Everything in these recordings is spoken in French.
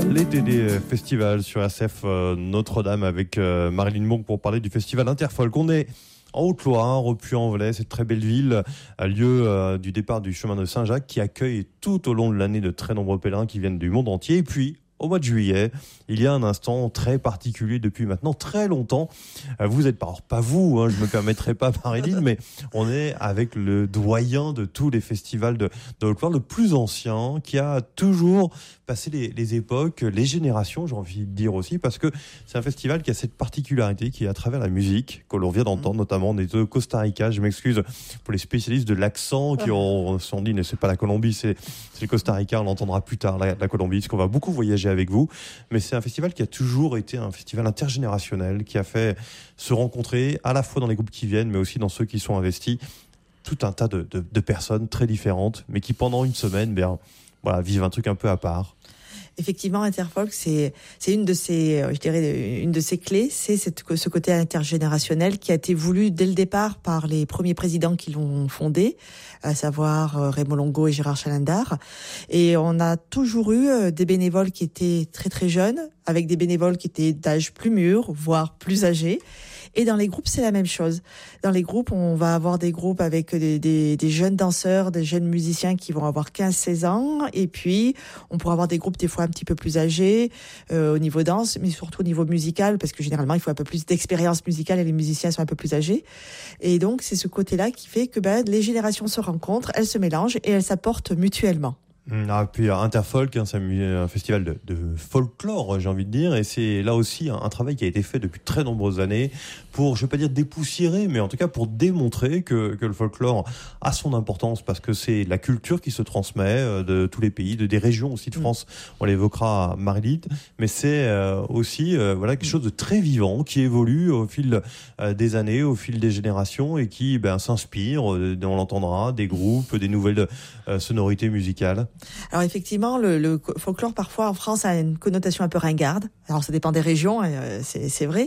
L'été des festivals sur SF Notre-Dame avec Marilyn Monk pour parler du festival Interfolk. On est en Haute-Loire, au Puy-en-Velay, cette très belle ville, lieu du départ du chemin de Saint-Jacques qui accueille tout au long de l'année de très nombreux pèlerins qui viennent du monde entier. Et puis, au mois de juillet, il y a un instant très particulier depuis maintenant très longtemps. Vous êtes pas vous, je me permettrai pas Marilyn, mais on est avec le doyen de tous les festivals de Haute-Loire, le plus ancien, qui a toujours passé les époques, les générations, j'ai envie de dire aussi, parce que c'est un festival qui a cette particularité qui est à travers la musique, que l'on vient d'entendre, notamment on est de Costa Rica. Je m'excuse pour les spécialistes de l'accent qui se sont dit, c'est pas la Colombie, c'est le Costa Rica, on l'entendra plus tard, la Colombie, parce qu'on va beaucoup voyager avec vous. Mais c'est un festival qui a toujours été un festival intergénérationnel, qui a fait se rencontrer à la fois dans les groupes qui viennent, mais aussi dans ceux qui sont investis, tout un tas de personnes très différentes, mais qui pendant une semaine, vivent un truc un peu à part. Effectivement, Interfolk, c'est une de ces, une de ces clés, c'est ce côté intergénérationnel qui a été voulu dès le départ par les premiers présidents qui l'ont fondé, à savoir Raymond Longo et Gérard Chalandard. Et on a toujours eu des bénévoles qui étaient très très jeunes, avec des bénévoles qui étaient d'âge plus mûr, voire plus âgés. Et dans les groupes, c'est la même chose. Dans les groupes, on va avoir des groupes avec des jeunes danseurs, des jeunes musiciens qui vont avoir 15-16 ans. Et puis, on pourra avoir des groupes des fois un petit peu plus âgés au niveau danse, mais surtout au niveau musical, parce que généralement, il faut un peu plus d'expérience musicale et les musiciens sont un peu plus âgés. Et donc, c'est ce côté-là qui fait que les générations se rencontrent, elles se mélangent et elles s'apportent mutuellement. Puis Interfolk, c'est un festival de folklore, j'ai envie de dire, et c'est là aussi un travail qui a été fait depuis très nombreuses années pour, je vais pas dire dépoussiérer, mais en tout cas pour démontrer que le folklore a son importance, parce que c'est la culture qui se transmet de tous les pays, des régions aussi de France. On l'évoquera, Marilyn, mais c'est aussi quelque chose de très vivant qui évolue au fil des années, au fil des générations, et qui s'inspire, on l'entendra, des groupes, des nouvelles sonorités musicales. Alors effectivement, le folklore parfois en France a une connotation un peu ringarde. Alors ça dépend des régions, c'est vrai.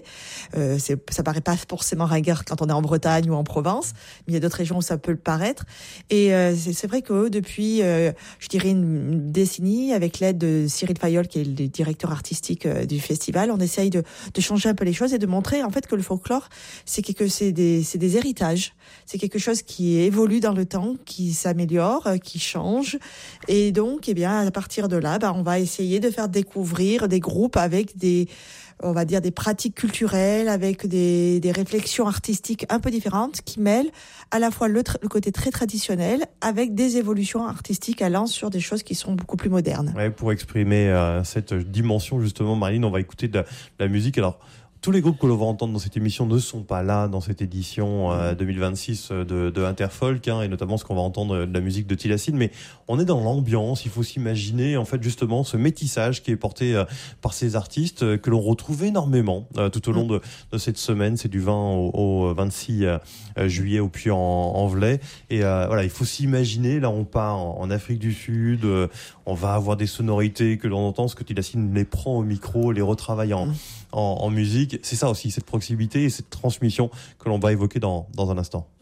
Ça paraît pas forcément ringard quand on est en Bretagne ou en Provence, mais il y a d'autres régions où ça peut le paraître. Et c'est vrai que depuis, je dirais une décennie, avec l'aide de Cyril Fayol, qui est le directeur artistique du festival, on essaye de changer un peu les choses et de montrer en fait que le folklore, c'est des héritages. C'est quelque chose qui évolue dans le temps, qui s'améliore, qui change. Et donc, à partir de là, on va essayer de faire découvrir des groupes avec des pratiques culturelles, avec des réflexions artistiques un peu différentes, qui mêlent à la fois le côté très traditionnel avec des évolutions artistiques allant sur des choses qui sont beaucoup plus modernes. Ouais, pour exprimer cette dimension, justement, Marilyn, on va écouter de la musique. Alors, tous les groupes que l'on va entendre dans cette émission ne sont pas là dans cette édition 2026 de Interfolk, et notamment ce qu'on va entendre de la musique de Tilacine, mais on est dans l'ambiance. Il faut s'imaginer en fait justement ce métissage qui est porté par ces artistes que l'on retrouve énormément tout au long de cette semaine. C'est du 20 au 26 juillet au Puy-en-Velay, et il faut s'imaginer, là on part en Afrique du Sud, on va avoir des sonorités que l'on entend, ce que Tilacine les prend au micro, les retravaille en musique. C'est ça aussi, cette proximité et cette transmission que l'on va évoquer dans un instant.